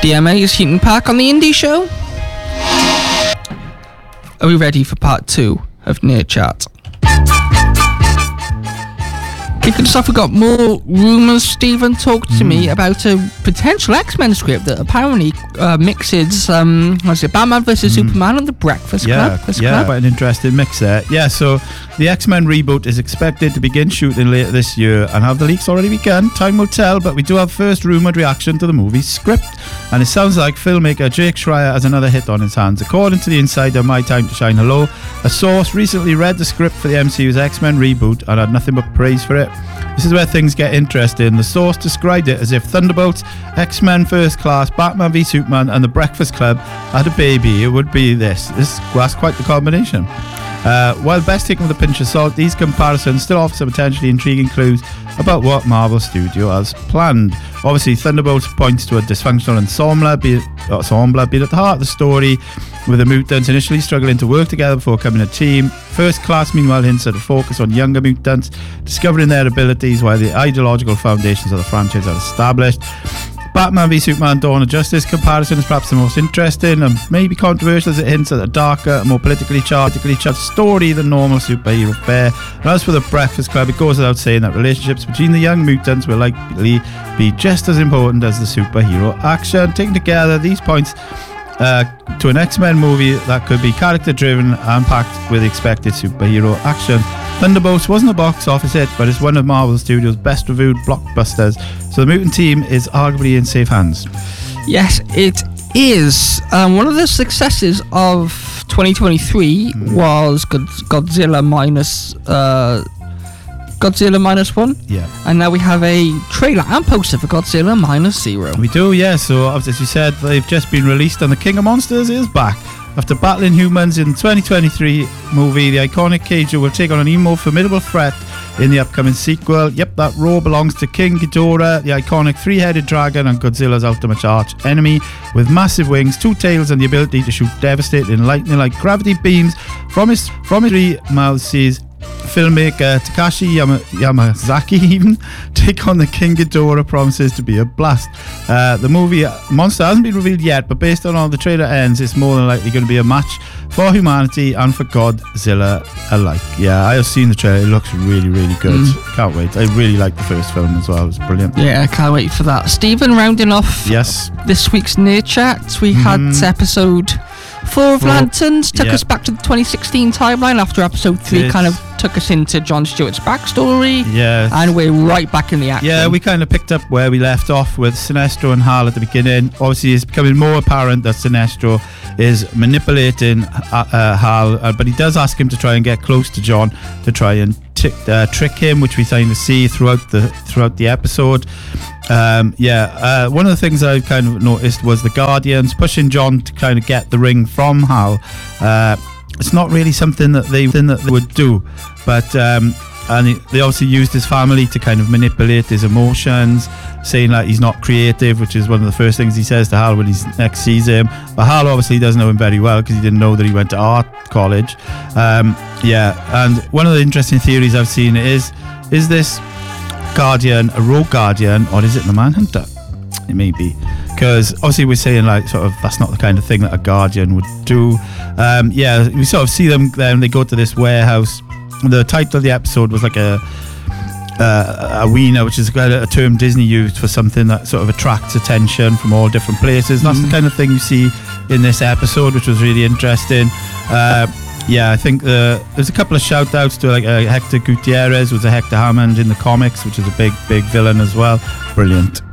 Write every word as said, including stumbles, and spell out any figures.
The M A is Heaton Park on the Indie Show. Are we ready for part two of Nerd Chat? Kicking us off, we got more rumours. Stephen talked to mm. me about a potential X-Men script that apparently uh, mixes, um, what is it, Batman versus mm. Superman and The Breakfast yeah, Club. Yeah, Club. quite an interesting mix there. Yeah, so the X-Men reboot is expected to begin shooting later this year, and have the leaks already begun? Time will tell, but we do have first rumoured reaction to the movie's script, and it sounds like filmmaker Jake Schreier has another hit on his hands. According to the insider My Time to Shine Hello, a source recently read the script for the M C U's X-Men reboot and had nothing but praise for it. This is where things get interesting. The source described it as if Thunderbolts, X-Men First Class, Batman v Superman and The Breakfast Club had a baby. It would be this. This that's quite the combination. Uh, while best taken with a pinch of salt, these comparisons still offer some potentially intriguing clues about what Marvel Studio has planned. Obviously, Thunderbolts points to a dysfunctional ensemble, be, ensemble, be at the heart of the story, with the mutants initially struggling to work together before becoming a team. First Class, meanwhile, hints at a focus on younger mutants, discovering their abilities while the ideological foundations of the franchise are established. Batman v Superman Dawn of Justice comparison is perhaps the most interesting and maybe controversial, as it hints at a darker, more politically charged, politically charged story than normal superhero fare. And as for The Breakfast Club, it goes without saying that relationships between the young mutants will likely be just as important as the superhero action. Taken together, these points uh, to an X-Men movie that could be character-driven and packed with expected superhero action. Thunderbolts wasn't a box office hit, but it's one of Marvel Studios' best reviewed blockbusters, so the mutant team is arguably in safe hands. Yes, it is. Um, one of the successes of twenty twenty-three mm. was God- Godzilla minus uh, Godzilla minus one. Yeah. And now we have a trailer and poster for Godzilla minus zero. We do, yeah. So as you said, they've just been released, and the King of Monsters is back. After battling humans in the twenty twenty-three movie, the iconic Kaiju will take on an even more formidable threat in the upcoming sequel. Yep, that role belongs to King Ghidorah, the iconic three-headed dragon and Godzilla's ultimate arch enemy, with massive wings, two tails, and the ability to shoot devastating lightning-like gravity beams from his from his three mouths. Filmmaker Takashi Yama- Yamazaki even take on the King Ghidorah promises to be a blast. Uh, the movie uh, Monster hasn't been revealed yet, but based on how the trailer ends, it's more than likely going to be a match for humanity and for Godzilla alike. Yeah, I have seen the trailer. It looks really, really good. Mm. Can't wait. I really like the first film as well. It was brilliant. Yeah, I can't wait for that. Stephen, rounding off yes. this week's Nerd Chat, we mm. had episode four of Four. Lanterns, took yeah. us back to the twenty sixteen timeline after episode three it's, kind of took us into John Stewart's backstory. Yeah. And we're right back in the action. Yeah, we kind of picked up where we left off with Sinestro and Hal at the beginning. Obviously, it's becoming more apparent that Sinestro is manipulating uh, uh, Hal, uh, but he does ask him to try and get close to John to try and t- uh, trick him, which we kind of see throughout the throughout the episode. Um, yeah, uh, one of the things I kind of noticed was the Guardians pushing John to kind of get the ring from Hal. Uh, it's not really something that they, thing that they would do, but um, and he, they obviously used his family to kind of manipulate his emotions, saying that he's not creative, which is one of the first things he says to Hal when he next sees him. But Hal obviously doesn't know him very well because he didn't know that he went to art college. Um, yeah, and one of the interesting theories I've seen is, is this Guardian a rogue Guardian, or is it the Manhunter? It may be, because obviously we're saying like sort of that's not the kind of thing that a Guardian would do. Um, yeah, we sort of see them then they go to this warehouse. The title of the episode was like a uh, a wiener, which is a term Disney used for something that sort of attracts attention from all different places. And that's mm. the kind of thing you see in this episode, which was really interesting. Uh, Yeah, I think uh, there's a couple of shout outs to like uh, Hector Gutierrez was a Hector Hammond in the comics, which is a big, big villain as well. Brilliant.